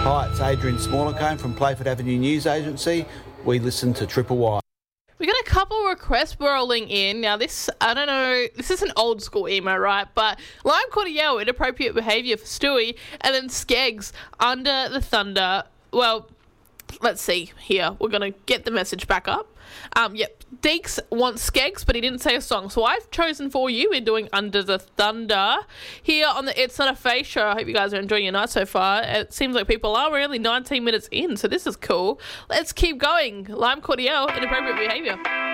Hi, it's Adrian Smallacone from Playford Avenue News Agency. We listen to Triple Y. We got a couple requests rolling in. Now, this, I don't know, this is an old school emo, right? But Lime Cordial, Inappropriate Behaviour for Stewie, and then Skeggs, Under the Thunder. Well, let's see here. We're going to get the message back up. Yep, Deeks wants Skeggs, but he didn't say a song. So I've chosen for you. We're doing Under the Thunder here on the It's Not a Face show. I hope you guys are enjoying your night so far. It seems like people are. We're only 19 minutes in, so this is cool. Let's keep going. Lime Cordial, Inappropriate Behaviour.